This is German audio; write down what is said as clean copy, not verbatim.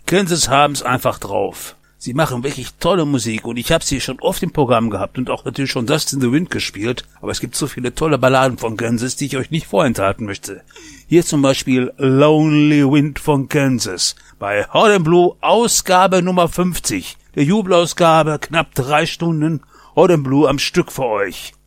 Kansas haben's einfach drauf. Sie machen wirklich tolle Musik und ich habe sie schon oft im Programm gehabt und auch natürlich schon Dust in the Wind gespielt, aber es gibt so viele tolle Balladen von Kansas, die ich euch nicht vorenthalten möchte. Hier zum Beispiel Lonely Wind von Kansas bei Hot and Blue Ausgabe Nummer 50. Der Jubelausgabe, knapp 3 Stunden Hot and Blue am Stück für euch.